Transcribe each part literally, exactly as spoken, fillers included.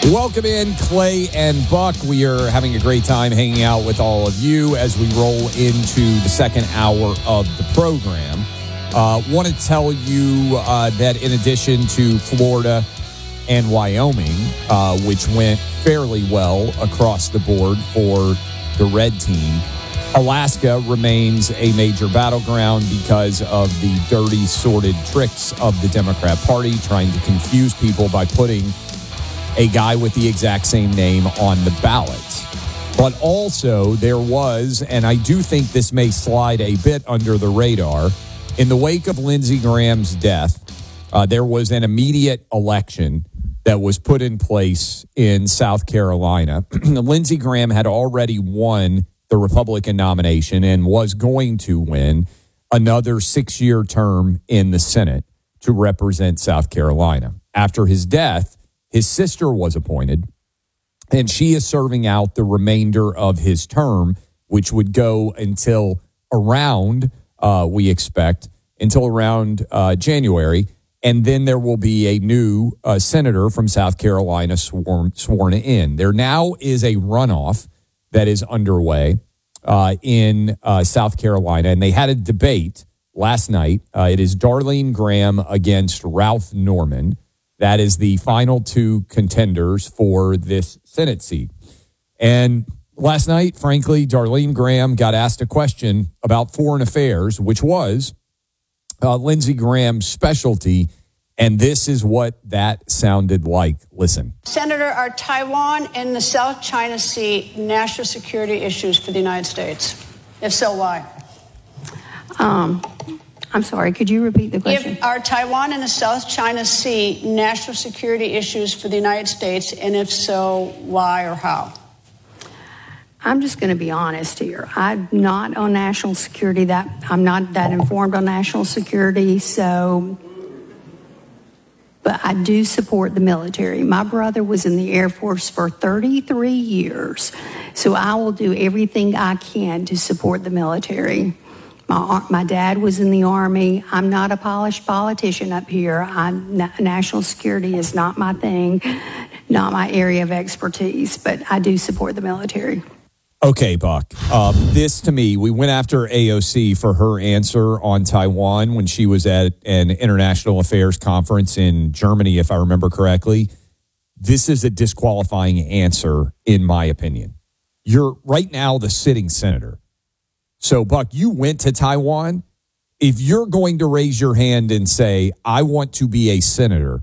Welcome in, Clay and Buck. We are having a great time hanging out with all of you as we roll into the second hour of the program. Uh, want to tell you uh, that in addition to Florida and Wyoming, uh, which went fairly well across the board for the red team, Alaska remains a major battleground because of the dirty, sordid tricks of the Democrat Party trying to confuse people by putting a guy with the exact same name on the ballot. But also there was, and I do think this may slide a bit under the radar, in the wake of Lindsey Graham's death, uh, there was an immediate election that was put in place in South Carolina. Lindsey Graham had already won the Republican nomination and was going to win another six-year term in the Senate to represent South Carolina. After his death, his sister was appointed, and she is serving out the remainder of his term, which would go until around, uh, we expect, until around uh, January. And then there will be a new uh, senator from South Carolina sworn, sworn in. There now is a runoff that is underway uh, in uh, South Carolina, and they had a debate last night. Uh, it is Darlene Graham against Ralph Norman. That is the final two contenders for this Senate seat. And last night, frankly, Darlene Graham got asked a question about foreign affairs, which was uh, Lindsey Graham's specialty. And this is what that sounded like. Listen. Senator, are Taiwan and the South China Sea national security issues for the United States? If so, why? Um... I'm sorry, could you repeat the question? If, are Taiwan and the South China Sea national security issues for the United States, and if so, why or how? I'm just going to be honest here. I'm not on national security. That I'm not that informed on national security, so... But I do support the military. My brother was in the Air Force for thirty-three years, so I will do everything I can to support the military. My, my dad was in the Army. I'm not a polished politician up here. I'm, national security is not my thing, not my area of expertise, but I do support the military. Okay, Buck. Um, this, to me, we went after A O C for her answer on Taiwan when she was at an international affairs conference in Germany, if I remember correctly. This is a disqualifying answer, in my opinion. You're right now the sitting senator. So, Buck, you went to Taiwan. If you're going to raise your hand and say, I want to be a senator,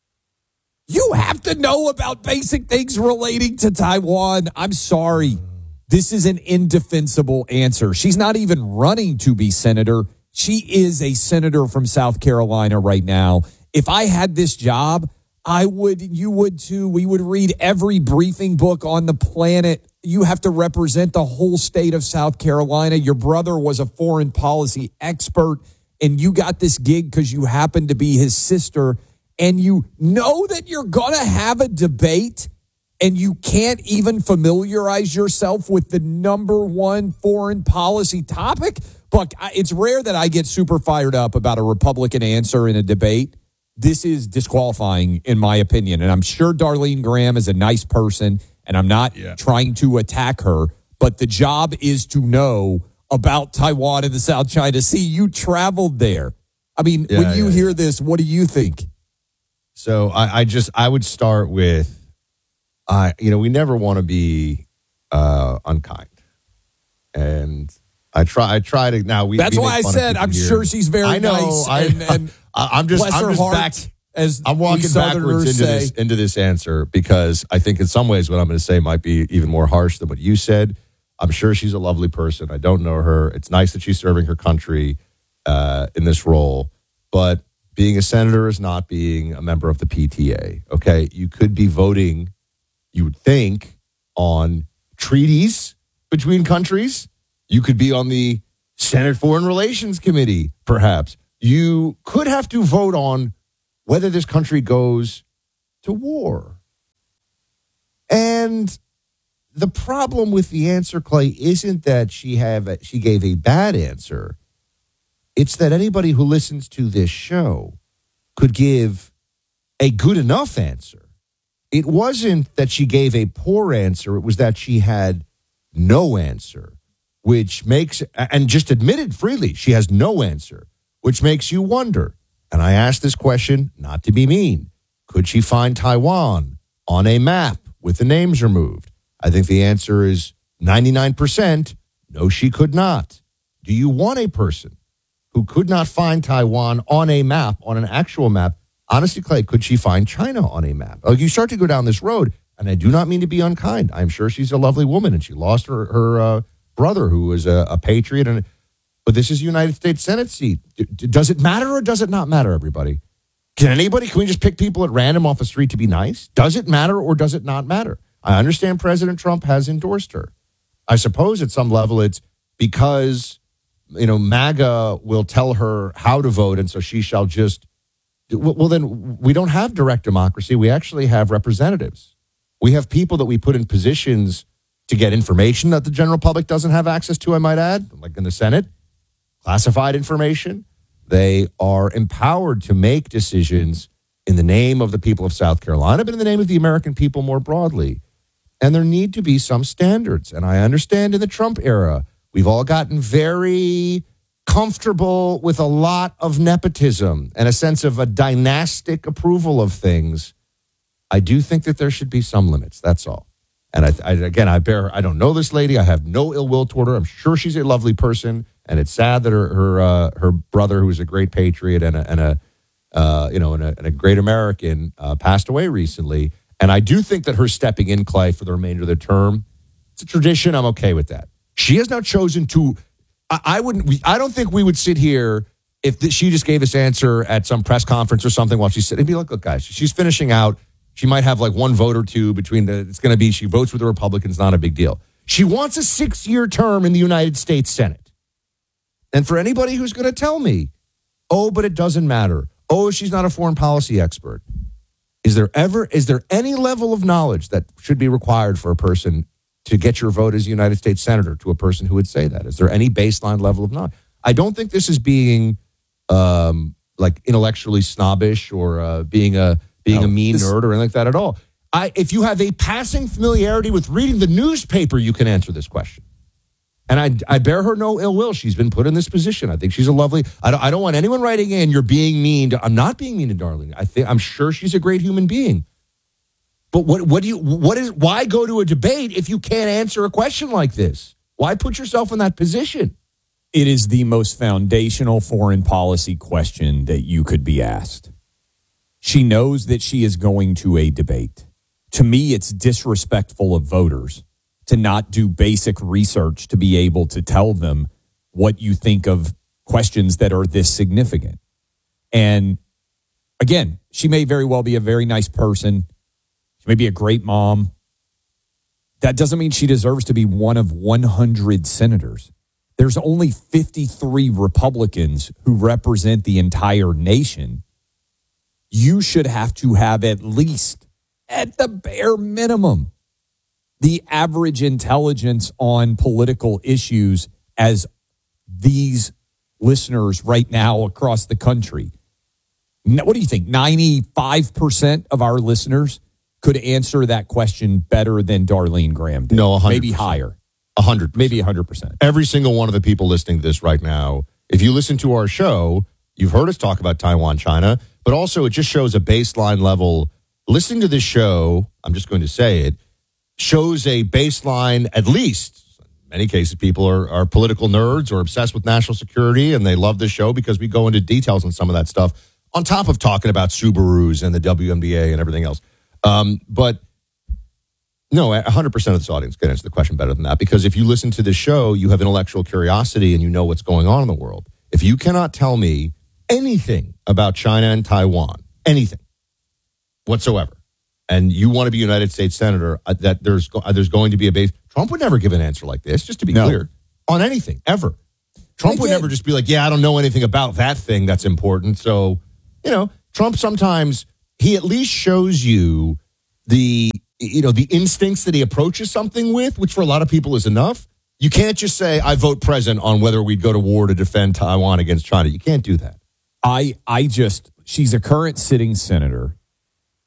you have to know about basic things relating to Taiwan. I'm sorry. This is an indefensible answer. She's not even running to be senator. She is a senator from South Carolina right now. If I had this job, I would, you would too. We would read every briefing book on the planet. You have to represent the whole state of South Carolina. Your brother was a foreign policy expert, and you got this gig because you happen to be his sister, and you know that you're going to have a debate, and you can't even familiarize yourself with the number one foreign policy topic. Buck, it's rare that I get super fired up about a Republican answer in a debate. This is disqualifying, in my opinion, and I'm sure Darlene Graham is a nice person, and I'm not yeah. trying to attack her, but the job is to know about Taiwan and the South China Sea. You traveled there. I mean, yeah, when you yeah, hear yeah. this, what do you think? So I, I just, I would start with, I, uh, you know, we never want to be uh, unkind. And I try, I try to, now we That's we why I said, I'm here. sure she's very I know, nice. I, and, and I'm just, I'm just heart, back. As I'm walking backwards into say. this into this answer because I think in some ways what I'm going to say might be even more harsh than what you said. I'm sure she's a lovely person. I don't know her. It's nice that she's serving her country uh, in this role. But being a senator is not being a member of the P T A. Okay, you could be voting, you would think, on treaties between countries. You could be on the Senate Foreign Relations Committee, perhaps. You could have to vote on whether this country goes to war. And the problem with the answer, Clay, isn't that she have a, she gave a bad answer. It's that anybody who listens to this show could give a good enough answer it wasn't that she gave a poor answer. It was that she had no answer, which makes, and just admitted freely, she has no answer, which makes you wonder. And I asked this question not to be mean. Could she find Taiwan on a map with the names removed? I think the answer is ninety-nine percent. No, she could not. Do you want a person who could not find Taiwan on a map, on an actual map? Honestly, Clay, could she find China on a map? Like, you start to go down this road, and I do not mean to be unkind. I'm sure she's a lovely woman, and she lost her, her uh, brother, who was a, a patriot. And But this is a United States Senate seat. D- does it matter or does it not matter, everybody? Can anybody, can we just pick people at random off the street to be nice? Does it matter or does it not matter? I understand President Trump has endorsed her. I suppose at some level it's because, you know, MAGA will tell her how to vote, and so she shall just, well, then we don't have direct democracy. We actually have representatives. We have people that we put in positions to get information that the general public doesn't have access to, I might add, like in the Senate, classified information. They are empowered to make decisions in the name of the people of South Carolina, but in the name of the American people more broadly. And there need to be some standards. And I understand in the Trump era, we've all gotten very comfortable with a lot of nepotism and a sense of a dynastic approval of things. I do think that there should be some limits. That's all. And I, I, again, I bear, I don't know this lady. I have no ill will toward her. I'm sure she's a lovely person. And it's sad that her her, uh, her brother, who was a great patriot and a, and a uh, you know, and a, and a great American, uh, passed away recently. And I do think that her stepping in, Clay, for the remainder of the term, it's a tradition. I'm okay with that. She has now chosen to. I, I wouldn't. I don't think we would sit here if the, she just gave this answer at some press conference or something while she's sitting. And be like, look, guys, she's finishing out. She might have like one vote or two between the. It's going to be she votes with the Republicans. Not a big deal. She wants a six-year term in the United States Senate. And for anybody who's going to tell me, oh, but it doesn't matter. Oh, she's not a foreign policy expert. Is there ever, is there any level of knowledge that should be required for a person to get your vote as a United States Senator to a person who would say that? Is there any baseline level of knowledge? I don't think this is being um, like intellectually snobbish or uh, being a being no, a mean this, nerd or anything like that at all. I, if you have a passing familiarity with reading the newspaper, you can answer this question. And I, I bear her no ill will. She's been put in this position. I think she's a lovely. I don't, I don't want anyone writing in. You're being mean to. I'm not being mean to Darlene. I think I'm sure she's a great human being. But what? What do you? What is? Why go to a debate if you can't answer a question like this? Why put yourself in that position? It is the most foundational foreign policy question that you could be asked. She knows that she is going to a debate. To me, it's disrespectful of voters to not do basic research to be able to tell them what you think of questions that are this significant. And again, she may very well be a very nice person. She may be a great mom. That doesn't mean she deserves to be one of one hundred senators. There's only fifty-three Republicans who represent the entire nation. You should have to have at least, at the bare minimum, the average intelligence on political issues as these listeners right now across the country. What do you think? ninety-five percent of our listeners could answer that question better than Darlene Graham did. No, one hundred percent. Maybe higher. one hundred percent. Maybe one hundred percent. Every single one of the people listening to this right now, if you listen to our show, you've heard us talk about Taiwan, China, but also it just shows a baseline level. Listening to this show, I'm just going to say it, shows a baseline, at least, in many cases, people are, are political nerds or obsessed with national security, and they love this show because we go into details on some of that stuff, on top of talking about Subarus and the W N B A and everything else. Um, but no, one hundred percent of this audience can answer the question better than that, because if you listen to this show, you have intellectual curiosity and you know what's going on in the world. If you cannot tell me anything about China and Taiwan, anything whatsoever, and you want to be United States Senator, uh, that there's uh, there's going to be a base. Trump would never give an answer like this, just to be no. clear, on anything, ever. Trump would never just be like, yeah, I don't know anything about that thing that's important. So, you know, Trump sometimes, he at least shows you the, you know, the instincts that he approaches something with, which for a lot of people is enough. You can't just say, I vote present on whether we'd go to war to defend Taiwan against China. You can't do that. I I just, she's a current sitting senator.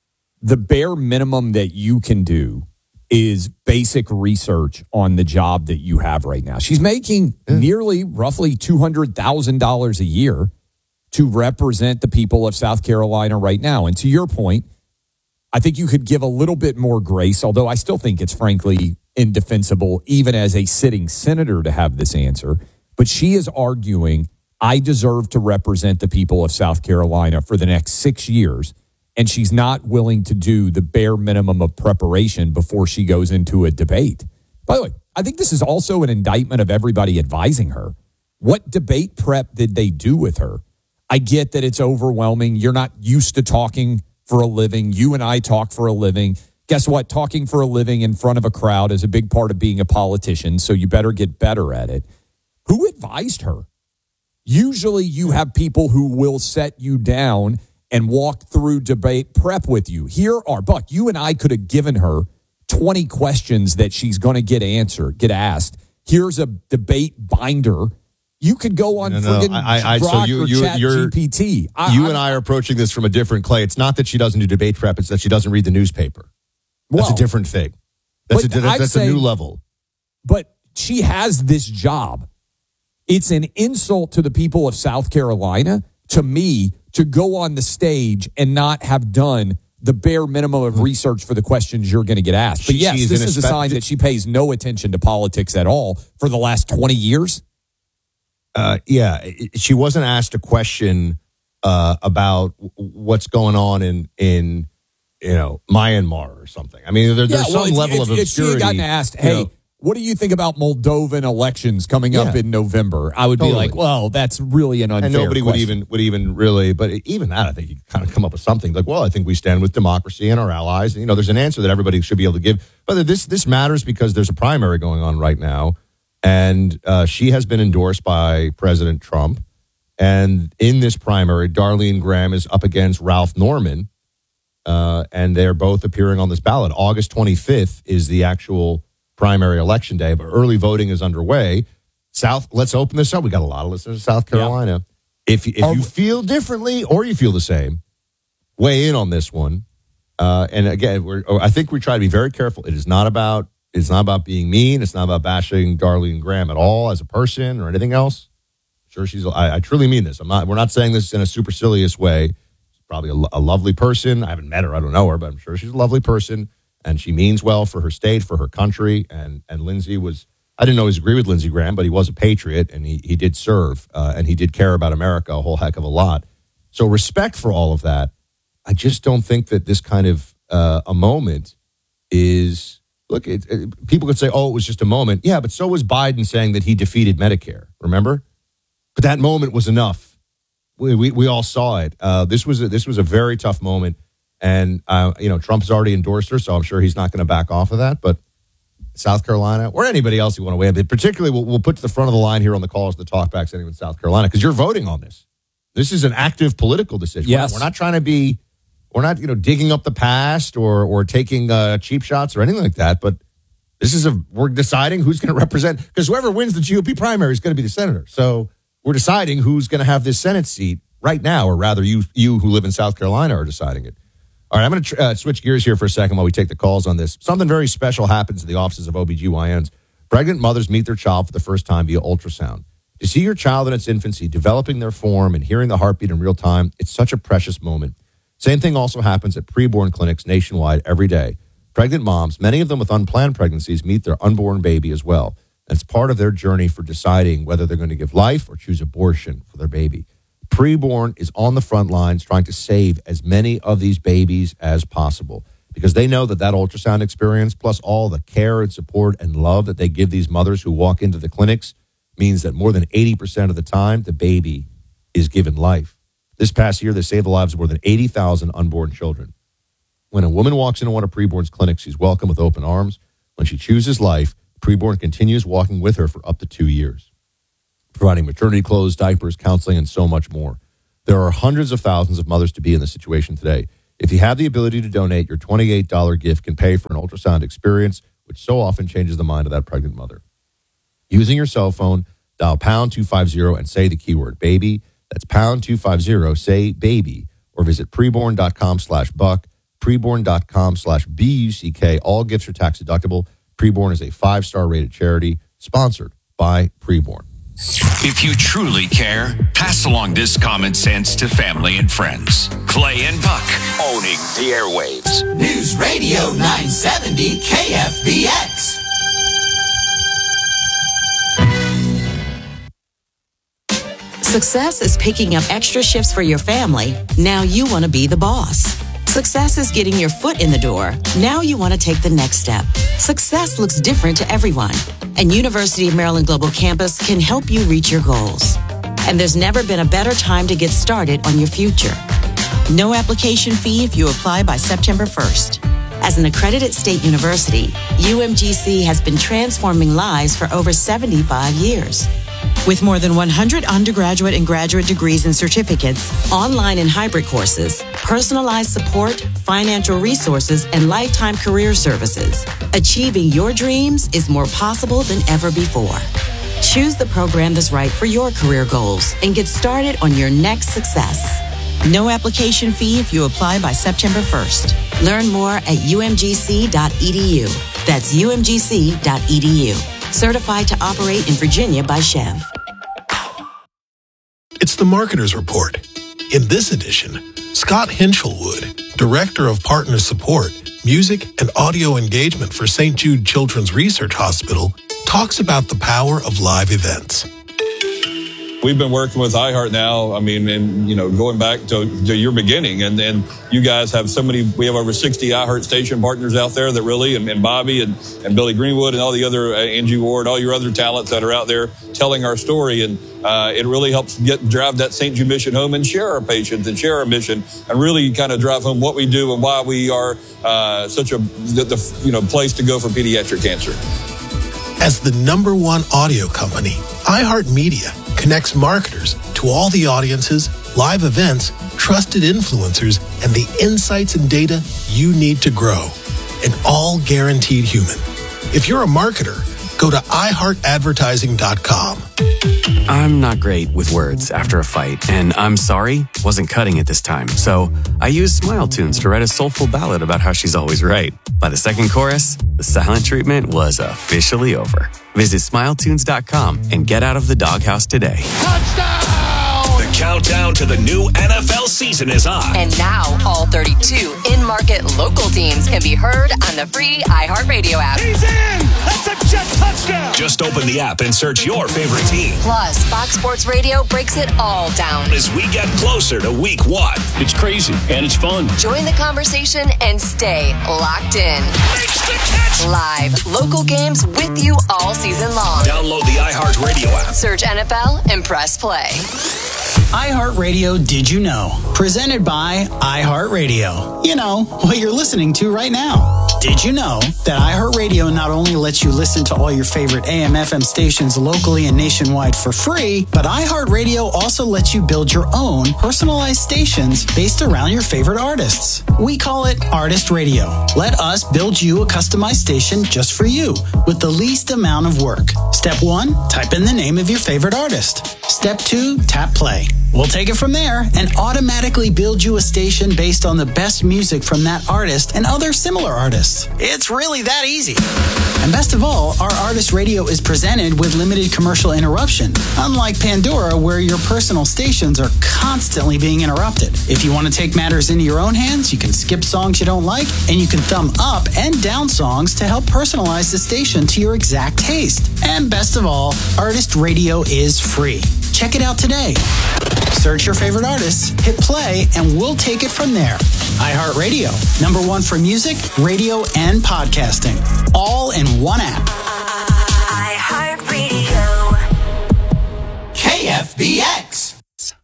the bare minimum that you can do is basic research on the job that you have right now. She's making mm. nearly roughly two hundred thousand dollars a year to represent the people of South Carolina right now. And to your point, I think you could give a little bit more grace, although I still think it's frankly indefensible, even as a sitting senator, to have this answer. But she is arguing, I deserve to represent the people of South Carolina for the next six years. And she's not willing to do the bare minimum of preparation before she goes into a debate. By the way, I think this is also an indictment of everybody advising her. What debate prep did they do with her? I get that it's overwhelming. You're not used to talking for a living. You and I talk for a living. Guess what? Talking for a living in front of a crowd is a big part of being a politician, so you better get better at it. Who advised her? Usually you have people who will set you down and walk through debate prep with you. Here are, Buck, you and I could have given her twenty questions that she's going to get answered, get asked. Here's a debate binder. You could go on no, no, friggin' no. I, I, Grok so you, or you, Chat you're, G P T. I, you I, and I are approaching this from a different clay. It's not that she doesn't do debate prep. It's that she doesn't read the newspaper. That's well, a different thing. That's, a, that's, that's say, a new level. But she has this job. It's an insult to the people of South Carolina, to me, to go on the stage and not have done the bare minimum of research for the questions you're going to get asked. But yes, She's this is a spe- sign that she pays no attention to politics at all for the last twenty years. Uh, yeah, she wasn't asked a question uh, about what's going on in in you know Myanmar or something. I mean, there, there's yeah, well, some level it's, of if obscurity. If she had gotten asked, hey, know, what do you think about Moldovan elections coming yeah. up in November? I would totally. be like, well, that's really an unfair and nobody question. would even would even really. But even that, I think you kind of come up with something like, well, I think we stand with democracy and our allies. And, you know, there's an answer that everybody should be able to give. But this this matters because there's a primary going on right now. And uh, she has been endorsed by President Trump. And in this primary, Darlene Graham is up against Ralph Norman. Uh, and they're both appearing on this ballot. August twenty-fifth is the actual primary election day, but early voting is underway. South, let's open this up. We got a lot of listeners in South Carolina. Yeah. If, if you feel differently or you feel the same, weigh in on this one. Uh, and again, we're, I think we try to be very careful. It is not about It's not about being mean. It's not about bashing Darlene Graham at all as a person or anything else. Sure, she's. I, I truly mean this. I'm not. We're not saying this in a supercilious way. She's probably a, a lovely person. I haven't met her. I don't know her, but I'm sure she's a lovely person, and she means well for her state, for her country. And and Lindsey was. I didn't always agree with Lindsey Graham, but he was a patriot, and he he did serve, uh, and he did care about America a whole heck of a lot. So respect for all of that. I just don't think that this kind of uh, a moment is. Look, it, it, people could say, oh, it was just a moment. Yeah, but so was Biden saying that he defeated Medicare, remember? But that moment was enough. We we, we all saw it. Uh, this was a, this was a very tough moment. And, uh, you know, Trump's already endorsed her, so I'm sure he's not going to back off of that. But South Carolina, or anybody else you want to weigh in, particularly we'll, we'll put to the front of the line here on the calls, the talkbacks, anyone in South Carolina, because you're voting on this. This is an active political decision. Yes. We're not trying to be... We're not, you know, digging up the past or or taking uh, cheap shots or anything like that. But this is a we're deciding who's going to represent, because whoever wins the G O P primary is going to be the senator. So we're deciding who's going to have this Senate seat right now, or rather, you you who live in South Carolina are deciding it. All right, I'm going to uh, switch gears here for a second while we take the calls on this. Something very special happens in the offices of O B G Y Ns. Pregnant mothers meet their child for the first time via ultrasound. To see your child in its infancy, developing their form and hearing the heartbeat in real time, it's such a precious moment. Same thing also happens at preborn clinics nationwide every day. Pregnant moms, many of them with unplanned pregnancies, meet their unborn baby as well. And it's part of their journey for deciding whether they're going to give life or choose abortion for their baby. Preborn is on the front lines trying to save as many of these babies as possible, because they know that that ultrasound experience, plus all the care and support and love that they give these mothers who walk into the clinics, means that more than eighty percent of the time, the baby is given life. This past year, they saved the lives of more than eighty thousand unborn children. When a woman walks into one of Preborn's clinics, she's welcomed with open arms. When she chooses life, Preborn continues walking with her for up to two years, providing maternity clothes, diapers, counseling, and so much more. There are hundreds of thousands of mothers to be in this situation today. If you have the ability to donate, your twenty-eight dollars gift can pay for an ultrasound experience, which so often changes the mind of that pregnant mother. Using your cell phone, dial pound two fifty and say the keyword baby. That's pound two fifty, say baby, or visit preborn.com slash buck. preborn.com slash B-U-C-K. All gifts are tax deductible. Preborn is a five-star rated charity sponsored by Preborn. If you truly care, pass along this common sense to family and friends. Clay and Buck, owning the airwaves. News Radio nine seventy K F B X. Success is picking up extra shifts for your family. Now you want to be the boss. Success is getting your foot in the door. Now you want to take the next step. Success looks different to everyone, and University of Maryland Global Campus can help you reach your goals. And there's never been a better time to get started on your future. No application fee if you apply by September first. As an accredited state university, U M G C has been transforming lives for over seventy-five years. With more than one hundred undergraduate and graduate degrees and certificates, online and hybrid courses, personalized support, financial resources, and lifetime career services, achieving your dreams is more possible than ever before. Choose the program that's right for your career goals and get started on your next success. No application fee if you apply by September first. Learn more at U M G C dot E D U. That's U M G C dot E D U. Certified to operate in Virginia by Chev. It's the Marketer's Report. In this edition, Scott Hinchelwood, Director of Partner Support, Music and Audio Engagement for Saint Jude Children's Research Hospital, talks about the power of live events. We've been working with iHeart now, I mean, and, you know, going back to, to your beginning, and then you guys have so many, we have over sixty iHeart station partners out there that really, and, and Bobby and, and Billy Greenwood and all the other, uh, Angie Ward, all your other talents that are out there telling our story. And uh, it really helps get drive that Saint Jude mission home and share our patients and share our mission and really kind of drive home what we do and why we are uh, such a, the, the, you know, place to go for pediatric cancer. As the number one audio company, iHeartMedia connects marketers to all the audiences, live events, trusted influencers, and the insights and data you need to grow. And all guaranteed human. If you're a marketer, go to i heart advertising dot com. I'm not great with words after a fight, and I'm sorry wasn't cutting it this time. So I used Smile Tunes to write a soulful ballad about how she's always right. By the second chorus, the silent treatment was officially over. Visit smile tunes dot com and get out of the doghouse today. Touchdown! The countdown to the new N F L season is on. And now all thirty-two in-market local teams can be heard on the free iHeartRadio app. He's in! That's a jet touchdown! Just open the app and search your favorite team. Plus, Fox Sports Radio breaks it all down as we get closer to week one. It's crazy and it's fun. Join the conversation and stay locked in. Makes the catch! Live local games with you all season long. Download the iHeartRadio app. Search N F L and press play. iHeartRadio Did You Know? Presented by iHeartRadio. You know, what you're listening to right now. Did you know that iHeartRadio not only lets you listen to all your favorite A M F M stations locally and nationwide for free, but iHeartRadio also lets you build your own personalized stations based around your favorite artists. We call it Artist Radio. Let us build you a customized station just for you with the least amount of work. Step one, type in the name of your favorite artist. Step two, tap play. We'll take it from there and automatically build you a station based on the best music from that artist and other similar artists. It's really that easy. And best of all, our Artist Radio is presented with limited commercial interruption, unlike Pandora, where your personal stations are constantly being interrupted. If you want to take matters into your own hands, you can skip songs you don't like, and you can thumb up and down songs to help personalize the station to your exact taste. And best of all, Artist Radio is free. Check it out today. Search your favorite artists, hit play, and we'll take it from there. iHeartRadio, number one for music, radio, and podcasting. All in one app. iHeartRadio. K F B S.